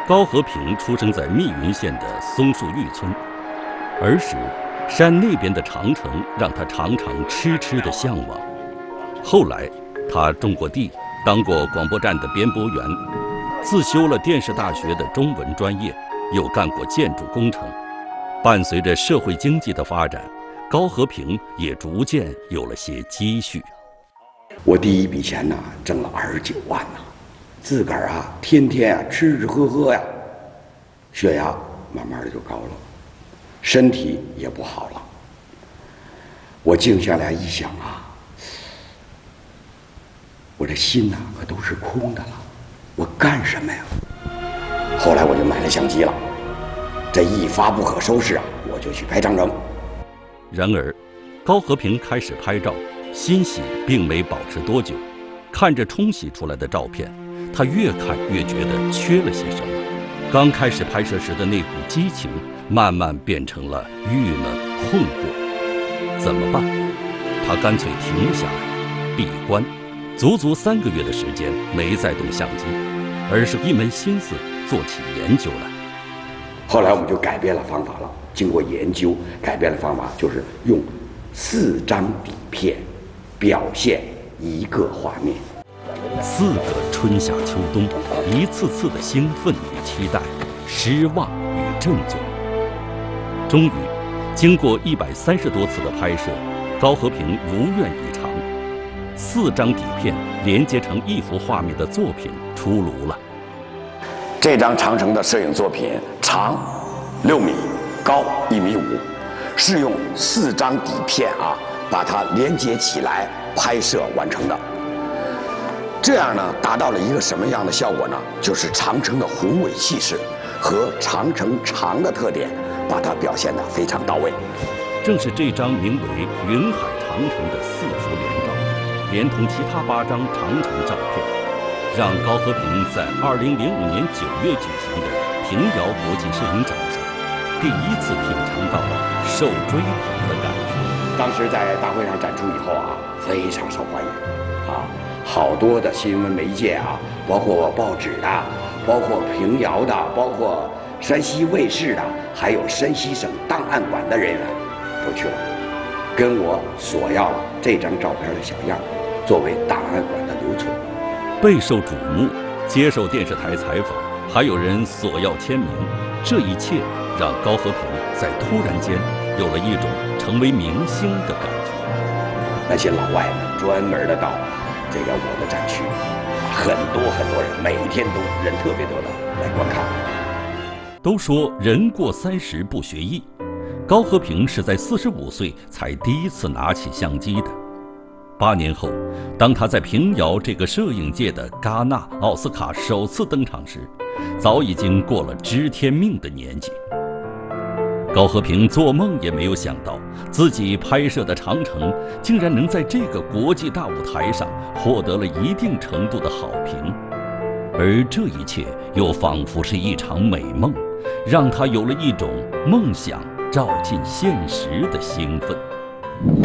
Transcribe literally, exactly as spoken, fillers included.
高和平出生在密云县的松树峪村，儿时山那边的长城让他常常痴痴的向往。后来，他种过地，当过广播站的编播员，自修了电视大学的中文专业，又干过建筑工程。伴随着社会经济的发展，高和平也逐渐有了些积蓄。 我第一笔钱呢，挣了二十九万呢，自个儿啊，天天啊吃吃喝喝呀，血压慢慢的就高了，身体也不好了。我静下来一想啊，我这心呐、啊、可都是空的了，我干什么呀？后来我就买了相机了，这一发不可收拾啊，我就去拍长城。 然而，高和平开始拍照，欣喜并没保持多久。看着冲洗出来的照片，他越看越觉得缺了些什么。刚开始拍摄时的那股激情，慢慢变成了郁闷困惑。怎么办？他干脆停了下来，闭关。足足三个月的时间没再动相机，而是一门心思做起研究来。 后来我们就改变了方法了，经过研究，改变了方法，就是用四张底片表现一个画面。 四个春夏秋冬，一次次的兴奋与期待，失望与振作。终于，经过一百三十多次的拍摄，高和平如愿以偿，四张底片连接成一幅画面的作品出炉了。 这张长城的摄影作品长六米，高一米五，是用四张底片啊把它连接起来拍摄完成的。这样呢，达到了一个什么样的效果呢？就是长城的宏伟气势和长城长的特点，把它表现得非常到位。 正是这张名为《云海长城》的四幅连照，连同其他八张长城照片，让高和平在二零零五年九月举行的平遥国际摄影展上，第一次品尝到了受追捧的感觉。 当时在大会上展出以后啊，非常受欢迎啊。好多的新闻媒介啊，包括报纸的，包括平遥的，包括山西卫视的，还有山西省档案馆的人员都去了，跟我索要了这张照片的小样，作为档案馆的留存。 备受瞩目，接受电视台采访，还有人索要签名，这一切让高和平在突然间有了一种成为明星的感觉。 那些老外们专门的到这个我的展区，很多很多人，每一天都人特别多的来观看。 都说人过三十不学艺，高和平是在四十五岁才第一次拿起相机的。八年后，当他在平遥这个摄影界的戛纳奥斯卡首次登场时，早已经过了知天命的年纪。高和平做梦也没有想到，自己拍摄的长城竟然能在这个国际大舞台上获得了一定程度的好评，而这一切又仿佛是一场美梦，让他有了一种梦想照进现实的兴奋。